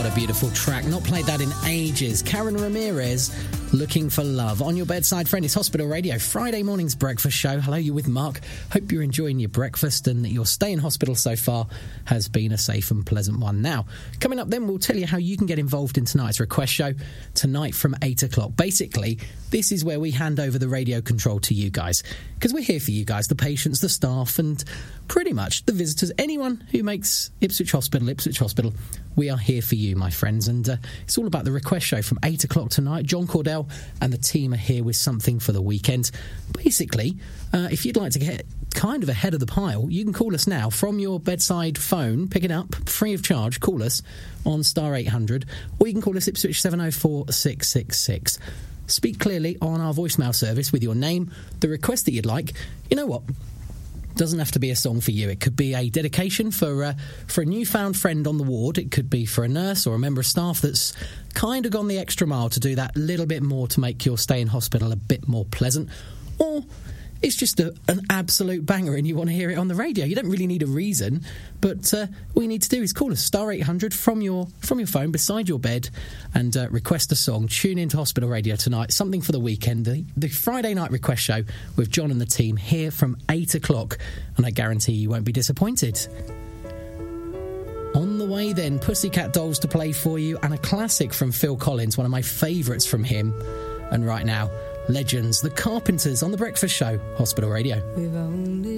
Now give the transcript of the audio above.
What a beautiful track. Not played that in ages. Karen Ramirez, Looking for Love. On your bedside friend is Hospital Radio, Friday morning's breakfast show. Hello, you with Mark. Hope you're enjoying your breakfast and that your stay in hospital so far has been a safe and pleasant one. Now, coming up then, we'll tell you how you can get involved in tonight's request show tonight from 8 o'clock. Basically, this is where we hand over the radio control to you guys, because we're here for you guys, the patients, the staff, and pretty much the visitors, anyone who makes Ipswich Hospital. We are here for you, my friends, and it's all about the request show from 8 o'clock tonight. John Cordell and the team are here with something for the weekend. Basically, if you'd like to get kind of ahead of the pile, you can call us now from your bedside phone, pick it up, free of charge, call us on star 800, or you can call us Ipswich 704 666. Speak clearly on our voicemail service with your name, the request that you'd like. You know what? Doesn't have to be a song for you. It could be a dedication for a newfound friend on the ward. It could be for a nurse or a member of staff that's kind of gone the extra mile to do that little bit more to make your stay in hospital a bit more pleasant. Or it's just an absolute banger and you want to hear it on the radio. You don't really need a reason, but all you need to do is call us star 800 from your phone beside your bed and request a song. Tune into Hospital Radio tonight. Something for the weekend. The Friday night request show with John and the team here from 8 o'clock, and I guarantee you won't be disappointed. On the way then, Pussycat Dolls to play for you and a classic from Phil Collins, one of my favourites from him. And right now, Legends, The Carpenters on The Breakfast Show, Hospital Radio.